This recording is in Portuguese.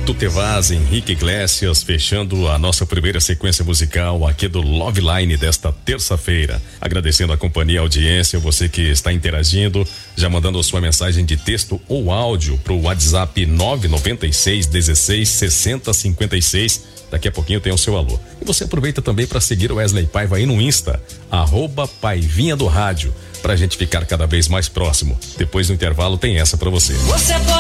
Tutevaz, Henrique Iglesias, fechando a nossa primeira sequência musical aqui do Love Line desta terça-feira. Agradecendo a companhia e a audiência, você que está interagindo, já mandando a sua mensagem de texto ou áudio pro WhatsApp 996 16 60 56. Daqui a pouquinho tem o seu alô. E você aproveita também para seguir o Wesley Paiva aí no Insta, @Paivinha do Rádio, pra gente ficar cada vez mais próximo. Depois do intervalo tem essa para você.